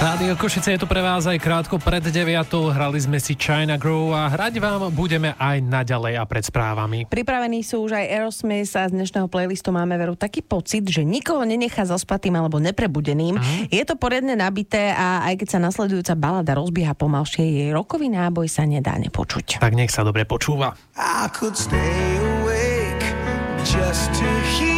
Rádio Košice je tu pre vás aj krátko pred 9:00. Hrali sme si China Grove a hrať vám budeme aj naďalej a pred správami. Pripravení sú už aj Aerosmith a z dnešného playlistu máme veru taký pocit, že nikoho nenechá zaspatým alebo neprebudeným. Je to poriadne nabité a aj keď sa nasledujúca balada rozbieha pomalšie, jej rokový náboj sa nedá nepočuť. Tak nech sa dobre počúva. I could stay awake just to hear